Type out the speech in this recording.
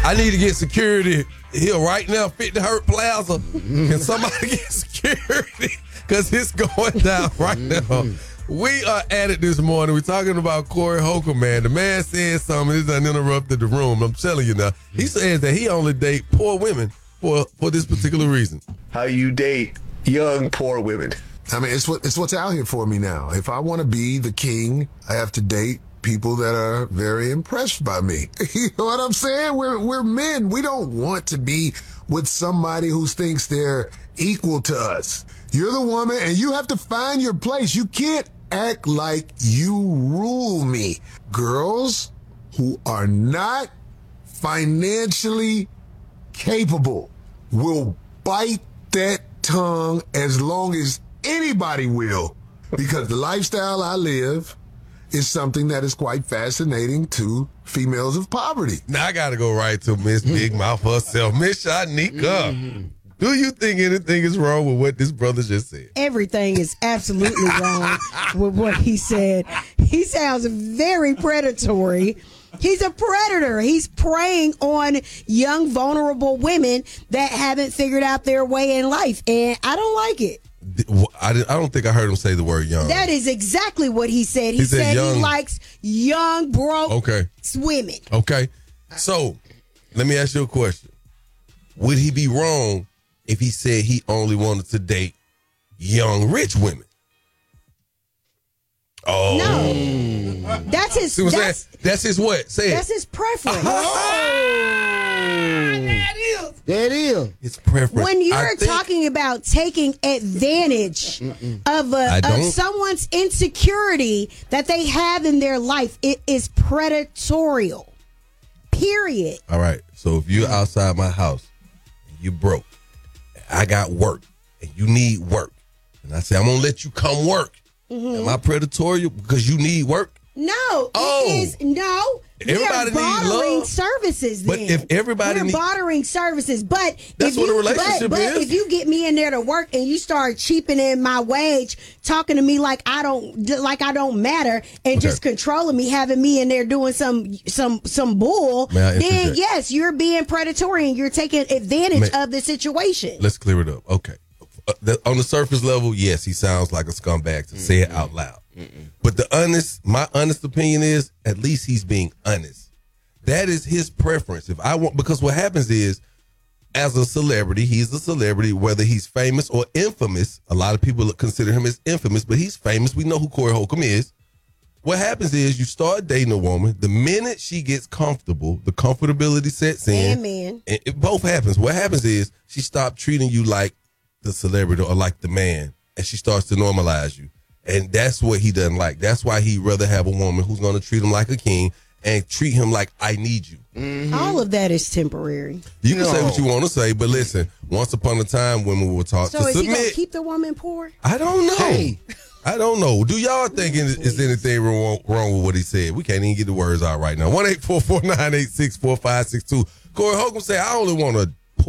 I need to get security here right now, 50 Hurt Plaza. Can somebody get security? Because it's going down right now. We are at it this morning. We're talking about Corey Holcomb, man. The man said something. This done interrupted the room. I'm telling you now. He says that he only date poor women for this particular reason. How you date young poor women? I mean, it's what's out here for me now. If I want to be the king, I have to date people that are very impressed by me. You know what I'm saying? We're men. We don't want to be with somebody who thinks they're equal to us. You're the woman, and you have to find your place. You can't act like you rule me. Girls who are not financially capable will bite that tongue as long as anybody will, because the lifestyle I live is something that is quite fascinating to females of poverty. Now I got to go right to Miss Big Mouth herself, Miss Shanika. Do you think anything is wrong with what this brother just said? Everything is absolutely wrong with what he said. He sounds very predatory. He's a predator. He's preying on young, vulnerable women that haven't figured out their way in life, and I don't like it. I don't think I heard him say the word young. That is exactly what he said. He said he likes young, broke women. Okay. So, let me ask you a question. Would he be wrong if he said he only wanted to date young, rich women? Oh. No. That's his... That's his what? Say That's his preference. There it is. It's preference. When you're talking about taking advantage of someone's insecurity that they have in their life, it is predatorial. Period. All right. So if you're outside my house and you broke, I got work, and you need work, and I say, I'm going to let you come work. Am I predatory because you need work? No. It is no. Everybody we are bartering love. services then. But if everybody We're bartering services. But that's what a relationship is. If you get me in there to work and you start cheapening my wage, talking to me like I don't matter, and just controlling me, having me in there doing some bull, then yes, you're being predatory and you're taking advantage of the situation. Let's clear it up. Okay. On the surface level, yes, he sounds like a scumbag to say it out loud. But my honest opinion is, at least he's being honest. That is his preference. Because what happens is, as a celebrity, he's a celebrity, whether he's famous or infamous. A lot of people consider him as infamous, but he's famous. We know who Corey Holcomb is. What happens is, you start dating a woman. The minute she gets comfortable, the comfortability sets in. Amen. And it both happens. What happens is, she stopped treating you like the celebrity or like the man, and she starts to normalize you. And that's what he doesn't like. That's why he'd rather have a woman who's going to treat him like a king and treat him like, I need you. All of that is temporary. You can say what you want to say, but listen, once upon a time, women were taught to submit. So is he going to keep the woman poor? I don't know. I don't know. Do y'all think is anything wrong with what he said? We can't even get the words out right now. 1-844-986-4562. Corey Holcomb said, I only want to